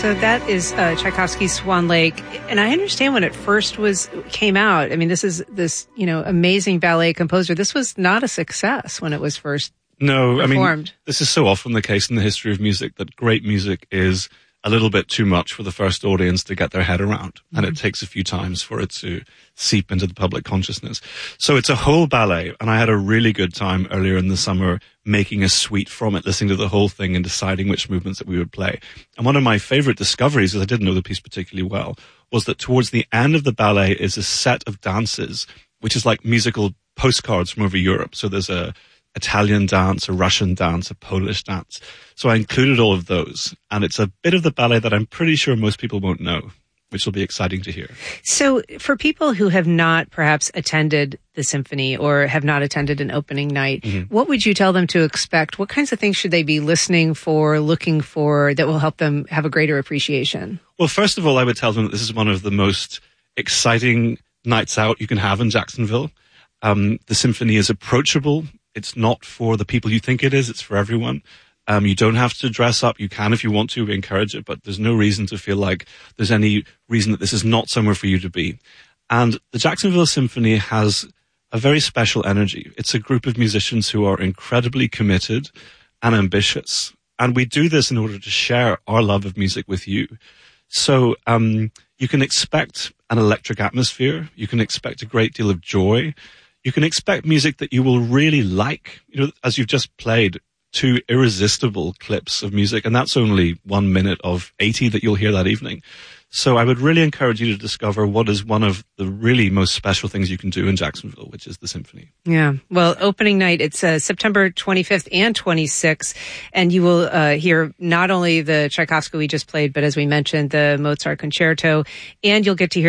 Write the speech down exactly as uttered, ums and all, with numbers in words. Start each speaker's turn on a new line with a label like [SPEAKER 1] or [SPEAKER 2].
[SPEAKER 1] So that is uh, Tchaikovsky's Swan Lake, and I understand when it first was came out. I mean, this is this you know amazing ballet composer. This was not a success when it was first
[SPEAKER 2] no.
[SPEAKER 1] performed.
[SPEAKER 2] I mean, this is so often the case in the history of music that great music is a little bit too much for the first audience to get their head around, mm-hmm. and it takes a few times for it to seep into the public consciousness. So it's a whole ballet, and I had a really good time earlier in the summer making a suite from it, listening to the whole thing and deciding which movements that we would play. And one of my favorite discoveries, because I didn't know the piece particularly well, was that towards the end of the ballet is a set of dances, which is like musical postcards from over Europe. So there's a Italian dance, a Russian dance, a Polish dance. So I included all of those, and it's a bit of the ballet that I'm pretty sure most people won't know, which will be exciting to hear.
[SPEAKER 1] So for people who have not perhaps attended the symphony or have not attended an opening night, mm-hmm. what would you tell them to expect? What kinds of things should they be listening for, looking for, that will help them have a greater appreciation?
[SPEAKER 2] Well, first of all, I would tell them that this is one of the most exciting nights out you can have in Jacksonville. Um, the symphony is approachable. It's not for the people you think it is. It's for everyone. Um, you don't have to dress up. You can if you want to. We encourage it, but there's no reason to feel like there's any reason that this is not somewhere for you to be. And the Jacksonville Symphony has a very special energy. It's a group of musicians who are incredibly committed and ambitious. And we do this in order to share our love of music with you. So um, you can expect an electric atmosphere. You can expect a great deal of joy. You can expect music that you will really like. You know, as you've just played two irresistible clips of music, and that's only one minute of eighty that you'll hear that evening. So I would really encourage you to discover what is one of the really most special things you can do in Jacksonville, which is the symphony.
[SPEAKER 1] Yeah. Well, opening night, it's uh, September twenty-fifth and twenty-sixth, and you will uh, hear not only the Tchaikovsky we just played, but as we mentioned, the Mozart Concerto, and you'll get to hear